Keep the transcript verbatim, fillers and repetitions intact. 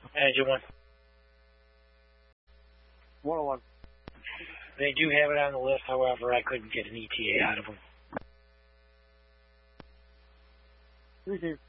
Engine one. one oh one. They do have it on the list, however, I couldn't get an E T A out of them. Receive.